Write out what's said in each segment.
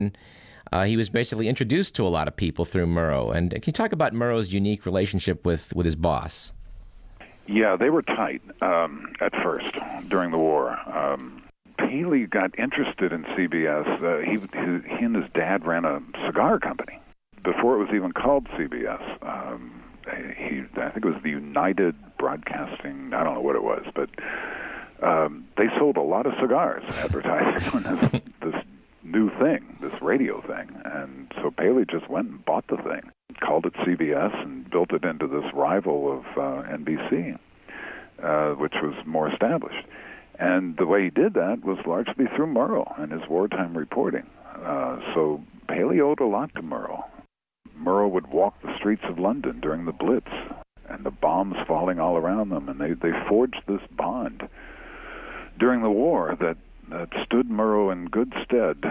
he was basically introduced to a lot of people through Murrow. And can you talk about Murrow's unique relationship with his boss? Yeah, they were tight at first during the war. Paley got interested in CBS. He and his dad ran a cigar company before it was even called CBS. I think it was the United Broadcasting, I don't know what it was, but they sold a lot of cigars advertising on this new thing, this radio thing. And so Paley just went and bought the thing, called it CBS, and built it into this rival of NBC, which was more established. And the way he did that was largely through Murrow and his wartime reporting. So Paley owed a lot to Murrow. Murrow would walk the streets of London during the Blitz, and the bombs falling all around them, and they forged this bond during the war that stood Murrow in good stead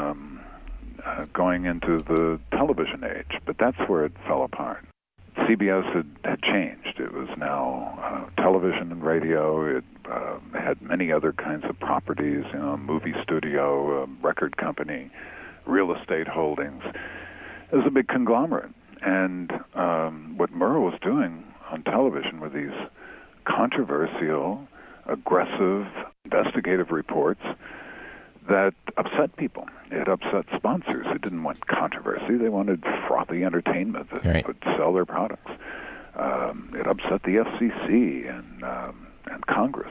going into the television age. But that's where it fell apart. CBS had changed. It was now television and radio. It had many other kinds of properties, a movie studio, a record company, real estate holdings. It was a big conglomerate. And what Murrow was doing on television were these controversial, aggressive, investigative reports that upset people. It upset sponsors who didn't want controversy. They wanted frothy entertainment that would sell their products. It upset the FCC and Congress.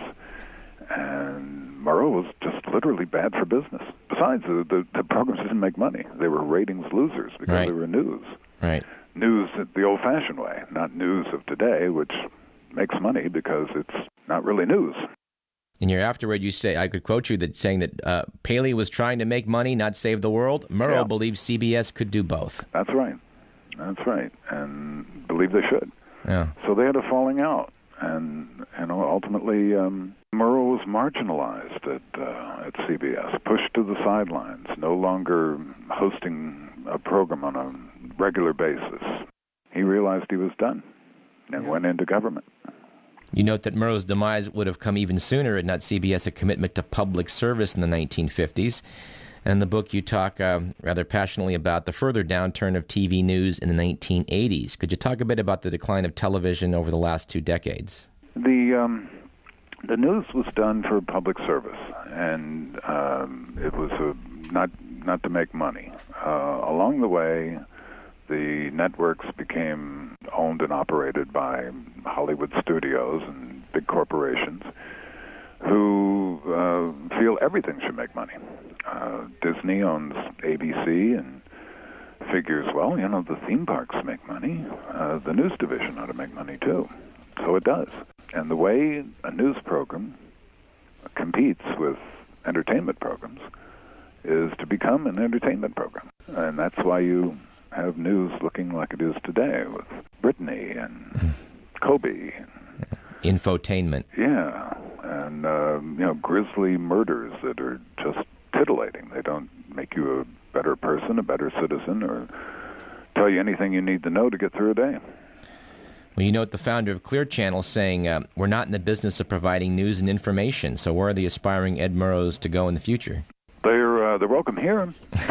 And Murrow was just literally bad for business. Besides, the programs didn't make money. They were ratings losers because they were news. Right. News the old-fashioned way, not news of today, which makes money because it's not really news. In your afterword, you say, I could quote you, saying that Paley was trying to make money, not save the world. Murrow believed CBS could do both. That's right. That's right. And believed they should. Yeah. So they had a falling out. And ultimately, Murrow was marginalized at CBS, pushed to the sidelines, no longer hosting a program on a regular basis. He realized he was done and went into government. You note that Murrow's demise would have come even sooner had not CBS a commitment to public service in the 1950s. And in the book, you talk rather passionately about the further downturn of TV news in the 1980s. Could you talk a bit about the decline of television over the last 2 decades? The news was done for public service, and it was not to make money. Along the way, the networks became owned and operated by Hollywood studios and big corporations who feel everything should make money. Disney owns ABC and figures, well, the theme parks make money. The news division ought to make money too. So it does. And the way a news program competes with entertainment programs is to become an entertainment program. And that's why you have news looking like it is today with Britney and Kobe. Infotainment. Yeah. And, grisly murders that are just titillating. They don't make you a better person, a better citizen, or tell you anything you need to know to get through a day. Well, you note the founder of Clear Channel saying, we're not in the business of providing news and information, so where are the aspiring Ed Murrows to go in the future? They're welcome here.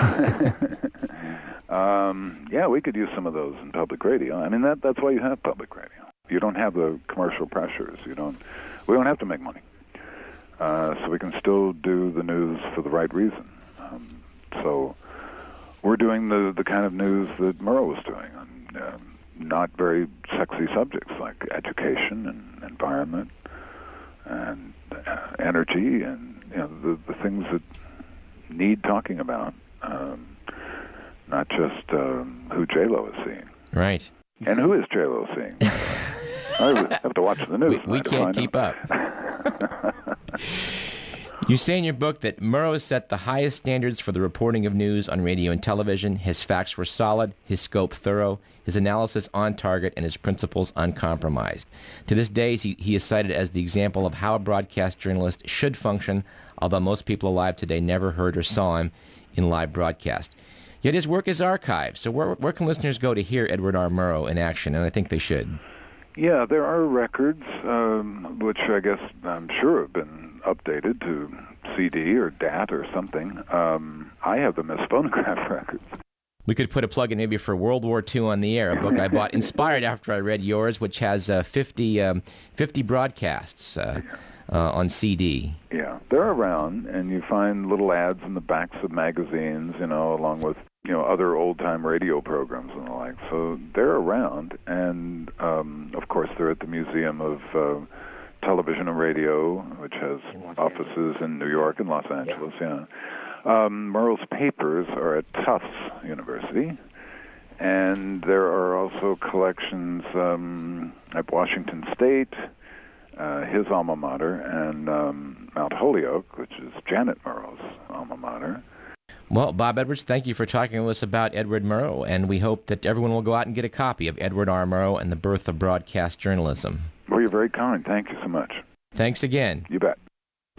Yeah, we could use some of those in public radio. I mean, that's why you have public radio. You don't have the commercial pressures. We don't have to make money. So we can still do the news for the right reason. So we're doing the kind of news that Murrow was doing on not very sexy subjects like education and environment and energy and the things that need talking about, not just who J-Lo is seeing. Right. And who is J-Lo seeing? I have to watch the news. We can't keep up. You say in your book that Murrow set the highest standards for the reporting of news on radio and television. His facts were solid, his scope thorough, his analysis on target, and his principles uncompromised. To this day, he is cited as the example of how a broadcast journalist should function, although most people alive today never heard or saw him in live broadcast. Yet his work is archived, so where can listeners go to hear Edward R. Murrow in action? And I think they should. Yeah, there are records, which I guess I'm sure have been updated to CD or DAT or something. I have them as phonograph records. We could put a plug in maybe for World War II on the Air, a book I bought inspired after I read yours, which has 50 broadcasts on CD. Yeah, they're around, and you find little ads in the backs of magazines, along with, other old-time radio programs and the like. So they're around, and, of course, they're at the Museum of Television and Radio, which has offices in New York and Los Angeles, Murrow's papers are at Tufts University, and there are also collections at Washington State, his alma mater, and Mount Holyoke, which is Janet Murrow's alma mater. Well, Bob Edwards, thank you for talking to us about Edward Murrow, and we hope that everyone will go out and get a copy of Edward R. Murrow and the Birth of Broadcast Journalism. Well, you're very kind. Thank you so much. Thanks again. You bet.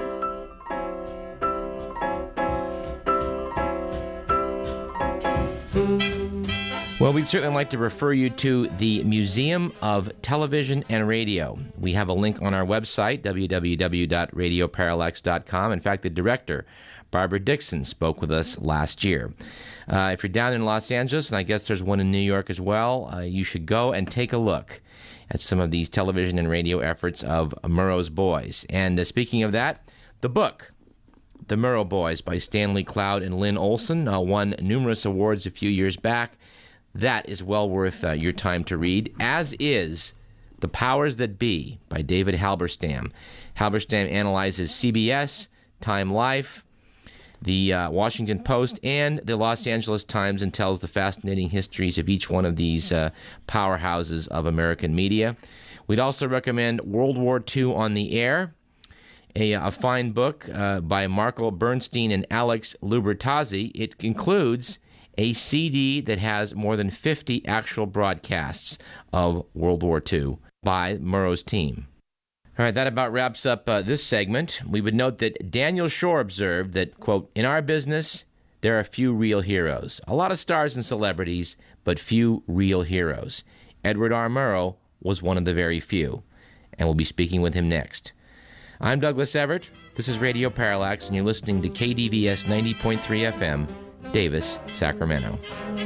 Well, we'd certainly like to refer you to the Museum of Television and Radio. We have a link on our website, www.radioparallax.com. In fact, the director, Barbara Dixon, spoke with us last year. If you're down in Los Angeles, and I guess there's one in New York as well, you should go and take a look at some of these television and radio efforts of Murrow's Boys. And speaking of that, the book, The Murrow Boys by Stanley Cloud and Lynn Olson, won numerous awards a few years back. That is well worth your time to read, as is The Powers That Be by David Halberstam. Halberstam analyzes CBS, Time Life, the Washington Post, and the Los Angeles Times, and tells the fascinating histories of each one of these powerhouses of American media. We'd also recommend World War II on the Air, a fine book by Marco Bernstein and Alex Lubertazzi. It includes a CD that has more than 50 actual broadcasts of World War II by Murrow's team. All right, that about wraps up this segment. We would note that Daniel Shore observed that, quote, "In our business, there are few real heroes. A lot of stars and celebrities, but few real heroes. Edward R. Murrow was one of the very few." And we'll be speaking with him next. I'm Douglas Everett. This is Radio Parallax, and you're listening to KDVS 90.3 FM, Davis, Sacramento.